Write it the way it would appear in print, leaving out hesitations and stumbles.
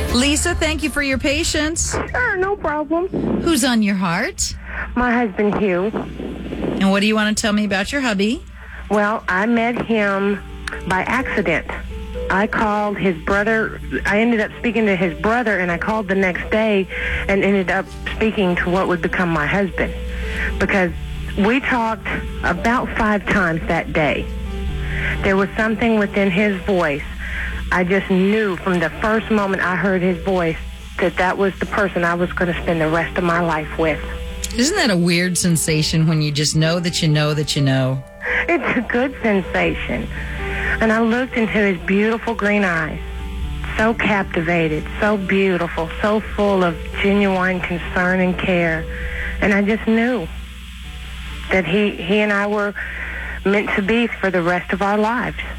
Lisa, thank you for your patience. Sure, no problem. Who's on your heart? My husband, Hugh. And what do you want to tell me about your hubby? Well, I met him by accident. I called his brother. I ended up speaking to his brother, and I called the next day and ended up speaking to what would become my husband, because we talked about 5 times that day. There was something within his voice. I just knew from the first moment I heard his voice that was the person I was going to spend the rest of my life with. Isn't that a weird sensation when you just know that you know that you know? It's a good sensation. And I looked into his beautiful green eyes, so captivated, so beautiful, so full of genuine concern and care. And I just knew that he and I were meant to be for the rest of our lives.